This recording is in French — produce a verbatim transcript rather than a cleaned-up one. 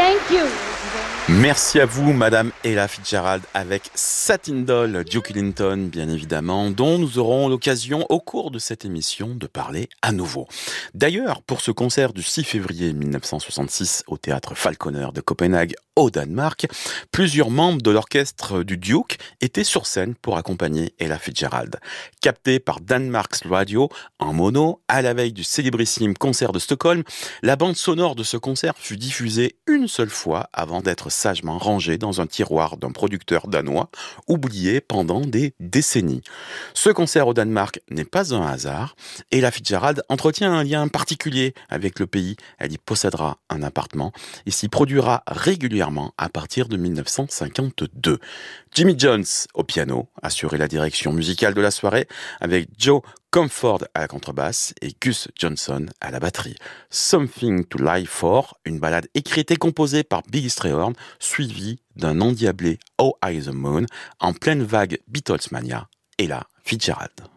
Thank you. Merci à vous, Madame Ella Fitzgerald, avec Satin Doll, Duke Ellington, bien évidemment, dont nous aurons l'occasion, au cours de cette émission, de parler à nouveau. D'ailleurs, pour ce concert du six février mille neuf cent soixante-six au théâtre Falconer de Copenhague, au Danemark, plusieurs membres de l'orchestre du Duke étaient sur scène pour accompagner Ella Fitzgerald. Capté par Danmarks Radio, en mono, à la veille du célébrissime concert de Stockholm, la bande sonore de ce concert fut diffusée une seule fois avant d'être sagement rangée dans un tiroir d'un producteur danois, oublié pendant des décennies. Ce concert au Danemark n'est pas un hasard, et Ella Fitzgerald entretient un lien particulier avec le pays. Elle y possédera un appartement et s'y produira régulièrement à partir de mille neuf cent cinquante-deux. Jimmy Jones au piano assurait la direction musicale de la soirée, avec Joe Comfort à la contrebasse et Gus Johnson à la batterie. Something to Live For, une ballade écrite et composée par Billy Strayhorn, suivie d'un endiablé Oh I the Moon, en pleine vague Beatlesmania, Ella Fitzgerald.